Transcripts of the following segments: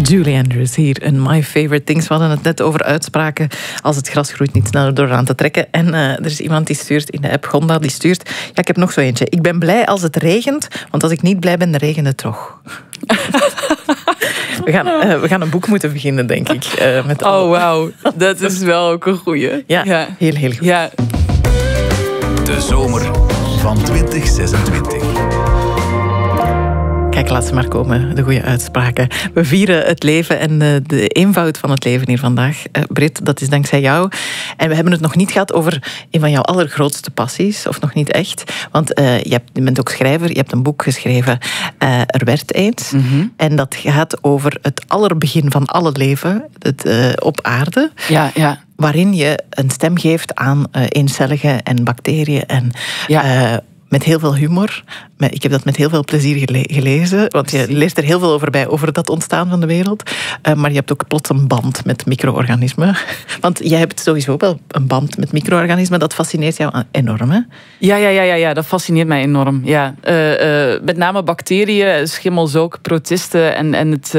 Julie Andrews hier in My Favorite Things. We hadden het net over uitspraken als het gras groeit niet sneller door aan te trekken. En er is iemand die stuurt in de app, Gonda, die stuurt... Ja, ik heb nog zo eentje. Ik ben blij als het regent, want als ik niet blij ben, dan regent het toch. We gaan een boek moeten beginnen, denk ik. Oh, wauw. Dat is wel ook een goeie. Ja, heel, heel goed. Ja. De zomer van 2026. Kijk, laat ze maar komen, de goede uitspraken. We vieren het leven en de eenvoud van het leven hier vandaag. Britt, dat is dankzij jou. En we hebben het nog niet gehad over een van jouw allergrootste passies. Of nog niet echt. Want je bent ook schrijver. Je hebt een boek geschreven, Er werd eens. Mm-hmm. En dat gaat over het allerbegin van alle leven. Op aarde. Ja, ja. Waarin je een stem geeft aan eencelligen en bacteriën. En... Ja. Met heel veel humor. Ik heb dat met heel veel plezier gelezen. Want je leest er heel veel over bij, over dat ontstaan van de wereld. Maar je hebt ook plots een band met micro-organismen. Want jij hebt sowieso wel een band met micro-organismen. Dat fascineert jou enorm, hè? Ja, dat fascineert mij enorm. Ja. Met name bacteriën, schimmels ook, protisten en het...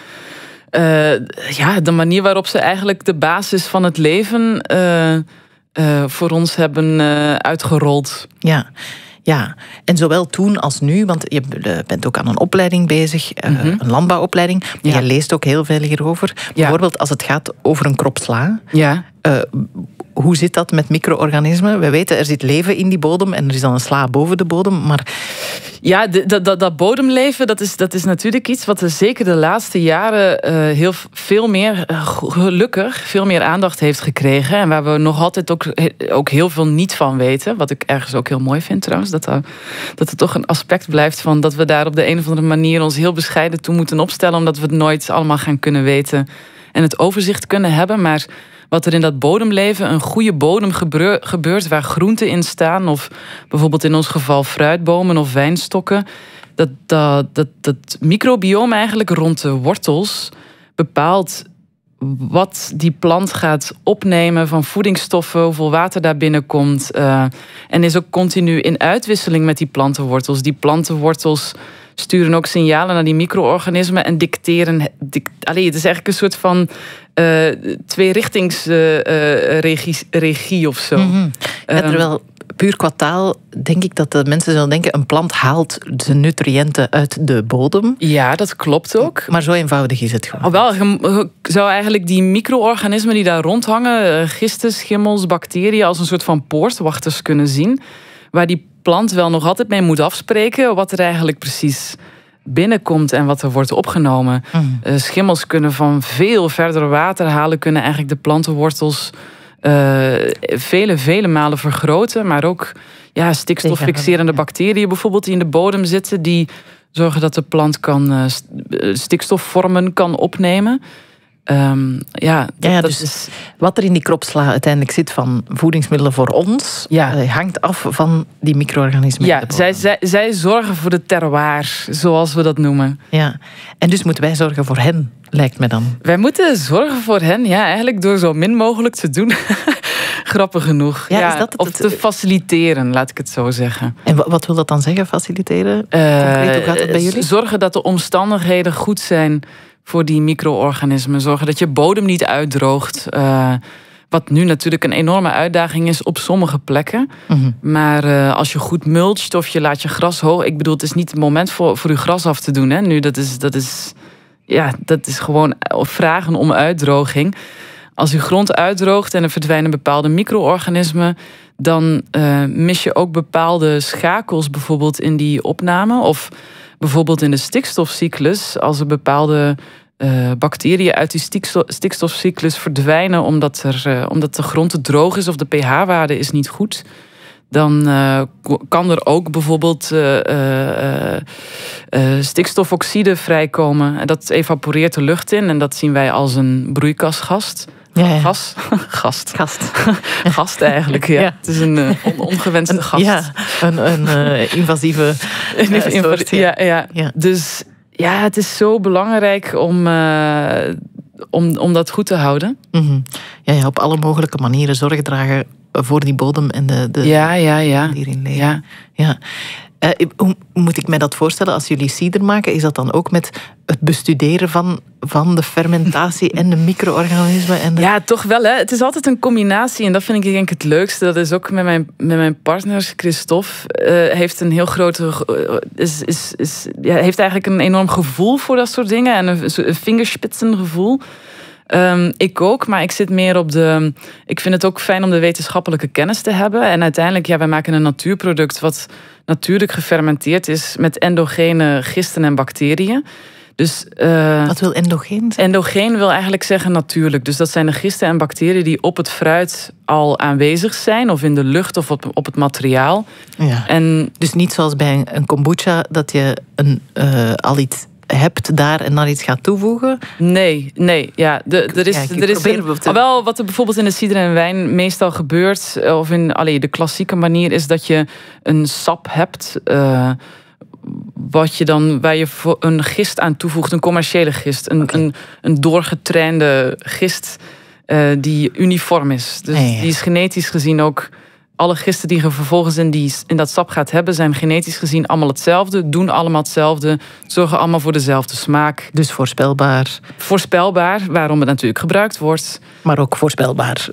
de manier waarop ze eigenlijk de basis van het leven... voor ons hebben uitgerold. Ja, en zowel toen als nu, want je bent ook aan een opleiding bezig, een landbouwopleiding. Maar je leest ook heel veel hierover. Bijvoorbeeld als het gaat over een krop sla. Ja. Hoe zit dat met micro-organismen? We weten, er zit leven in die bodem en er is dan een sla boven de bodem, maar... Ja, dat bodemleven, dat is natuurlijk iets wat er zeker de laatste jaren veel meer, gelukkig, veel meer aandacht heeft gekregen. En waar we nog altijd ook heel veel niet van weten. Wat ik ergens ook heel mooi vind trouwens. Dat er toch een aspect blijft van dat we daar op de een of andere manier ons heel bescheiden toe moeten opstellen. Omdat we het nooit allemaal gaan kunnen weten en het overzicht kunnen hebben. Maar wat er in dat bodemleven, een goede bodem gebeurt waar groenten in staan, of bijvoorbeeld in ons geval fruitbomen of wijnstokken, dat microbioom eigenlijk rond de wortels bepaalt wat die plant gaat opnemen van voedingsstoffen, hoeveel water daar binnenkomt. En is ook continu in uitwisseling met die plantenwortels. Die plantenwortels sturen ook signalen naar die micro-organismen en dicteren... het is eigenlijk een soort van tweerichtingsregie of zo. Mm-hmm. Terwijl puur qua taal denk ik dat de mensen zullen denken, een plant haalt de nutriënten uit de bodem. Ja, dat klopt ook. Maar zo eenvoudig is het gewoon. Wel, je zou eigenlijk die micro-organismen die daar rondhangen, gisten, schimmels, bacteriën, als een soort van poortwachters kunnen zien, waar die plant wel nog altijd mee moet afspreken wat er eigenlijk precies binnenkomt en wat er wordt opgenomen. Schimmels kunnen van veel verder water halen, kunnen eigenlijk de plantenwortels vele malen vergroten, maar ook stikstoffixerende bacteriën bijvoorbeeld die in de bodem zitten, die zorgen dat de plant kan stikstofvormen kan opnemen. Dus wat er in die kropsla uiteindelijk zit van voedingsmiddelen voor ons, hangt af van die micro-organismen. Ja, zij zorgen voor de terroir, zoals we dat noemen. Ja, en dus moeten wij zorgen voor hen, lijkt me dan. Wij moeten zorgen voor hen, eigenlijk door zo min mogelijk te doen. Grappig genoeg. Ja, is dat of te faciliteren, laat ik het zo zeggen. En wat wil dat dan zeggen, faciliteren? Concreet, hoe gaat dat bij jullie? Zorgen dat de omstandigheden goed zijn voor die micro-organismen. Zorgen dat je bodem niet uitdroogt. Wat nu natuurlijk een enorme uitdaging is op sommige plekken. Mm-hmm. Maar als je goed mulcht of je laat je gras hoog... Ik bedoel, het is niet het moment voor uw gras af te doen. Hè? Nu, dat is gewoon vragen om uitdroging. Als uw grond uitdroogt en er verdwijnen bepaalde micro-organismen, dan mis je ook bepaalde schakels bijvoorbeeld in die opname. Of bijvoorbeeld in de stikstofcyclus, als er bepaalde bacteriën uit die stikstofcyclus verdwijnen omdat de grond te droog is of de pH-waarde is niet goed, dan kan er ook bijvoorbeeld stikstofoxide vrijkomen. En dat evaporeert de lucht in en dat zien wij als een broeikasgast. Ja. Gast eigenlijk, ja. Het is een ongewenste gast. Ja, een invasieve soort. Ja. Dus het is zo belangrijk om dat goed te houden. Mm-hmm. Ja, op alle mogelijke manieren zorg dragen voor die bodem en de die erin leven. Ja. Hoe moet ik mij dat voorstellen als jullie cider maken? Is dat dan ook met het bestuderen van de fermentatie en de micro-organismen? Ja, toch wel. Hè? Het is altijd een combinatie en dat vind ik denk het leukste. Dat is ook met mijn partner, Christophe. Heeft een heel grote... heeft eigenlijk een enorm gevoel voor dat soort dingen. En een vingerspitsengevoel. Ik ook, maar ik zit meer op de... Ik vind het ook fijn om de wetenschappelijke kennis te hebben. En uiteindelijk, wij maken een natuurproduct wat natuurlijk gefermenteerd is met endogene gisten en bacteriën. Dus, wat wil endogeen zijn? Endogeen wil eigenlijk zeggen natuurlijk. Dus dat zijn de gisten en bacteriën die op het fruit al aanwezig zijn, of in de lucht of op het materiaal. Ja. Dus niet zoals bij een kombucha, dat je al iets hebt daar en dan iets gaat toevoegen? Nee. Ja, wel wat er bijvoorbeeld in de cider en wijn meestal gebeurt, of in de klassieke manier, is dat je een sap hebt waar je een gist aan toevoegt, een commerciële gist, een doorgetrainde gist die uniform is. Dus die is genetisch gezien ook... Alle gisten die je vervolgens in dat sap gaat hebben, zijn genetisch gezien allemaal hetzelfde, doen allemaal hetzelfde, zorgen allemaal voor dezelfde smaak. Dus voorspelbaar. Voorspelbaar, waarom het natuurlijk gebruikt wordt. Maar ook voorspelbaar.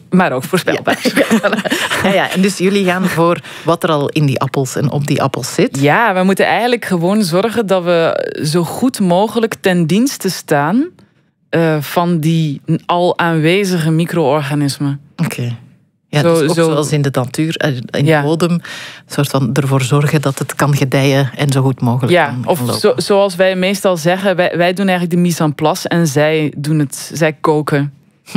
Ja, en dus jullie gaan voor wat er al in die appels en op die appels zit? Ja, we moeten eigenlijk gewoon zorgen dat we zo goed mogelijk ten dienste staan van die al aanwezige micro-organismen. Oké. Ja, dus ook zoals in de natuur, in de bodem, een soort van ervoor zorgen dat het kan gedijen en zo goed mogelijk kan of zoals wij meestal zeggen, wij doen eigenlijk de mise en place en zij koken.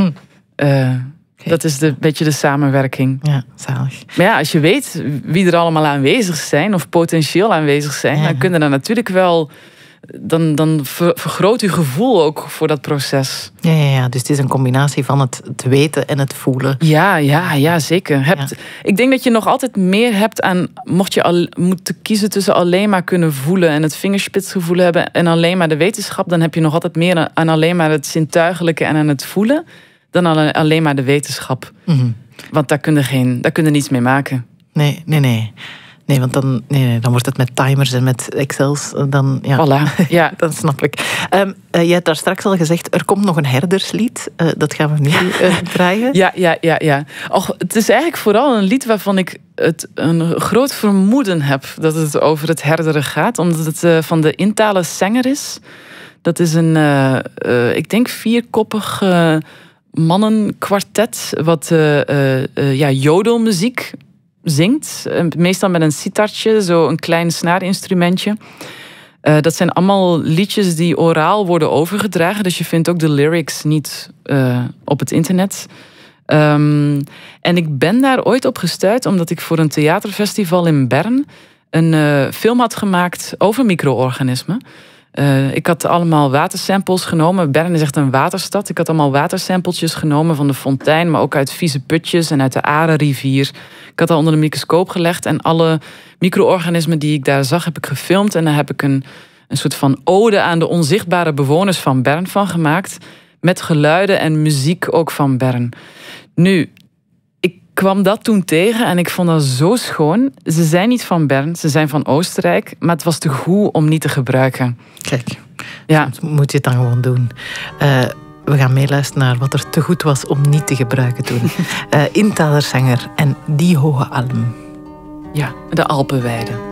Dat is een beetje de samenwerking. Ja, zalig. Maar ja, als je weet wie er allemaal aanwezig zijn, of potentieel aanwezig zijn, dan kun je dan natuurlijk wel... Dan vergroot je gevoel ook voor dat proces. Ja, dus het is een combinatie van het weten en het voelen. Ja, zeker. Ik denk dat je nog altijd meer hebt aan... Mocht je moeten kiezen tussen alleen maar kunnen voelen en het vingerspitsgevoel hebben en alleen maar de wetenschap, dan heb je nog altijd meer aan alleen maar het zintuigelijke en aan het voelen dan alleen maar de wetenschap. Mm-hmm. Want daar kun je niets mee maken. Nee. Nee, want dan wordt het met timers en met Excels. Voilà, ja. Dat snap ik. Je hebt daar straks al gezegd, er komt nog een herderslied. Dat gaan we nu draaien. Ja. Het is eigenlijk vooral een lied waarvan ik een groot vermoeden heb dat het over het herderen gaat. Omdat het van de Intale Sänger is. Dat is een, ik denk 4-koppig mannenkwartet wat jodelmuziek zingt. Meestal met een sitartje, zo een klein snaarinstrumentje. Dat zijn allemaal liedjes die oraal worden overgedragen. Dus je vindt ook de lyrics niet op het internet. En ik ben daar ooit op gestuurd omdat ik voor een theaterfestival in Bern een film had gemaakt over micro-organismen. Ik had allemaal watersamples genomen. Bern is echt een waterstad. Ik had allemaal watersampletjes genomen van de fontein, maar ook uit vieze putjes en uit de Arenrivier. Ik had dat onder de microscoop gelegd en alle micro-organismen die ik daar zag, heb ik gefilmd. En daar heb ik een soort van ode aan de onzichtbare bewoners van Bern van gemaakt. Met geluiden en muziek ook van Bern. Nu, ik kwam dat toen tegen en ik vond dat zo schoon. Ze zijn niet van Bern, ze zijn van Oostenrijk, maar het was te goed om niet te gebruiken. Kijk, soms moet je het dan gewoon doen. We gaan meeluisteren naar wat er te goed was om niet te gebruiken toen. Intale Sänger en Die Hoge Alm. Ja, de Alpenweide.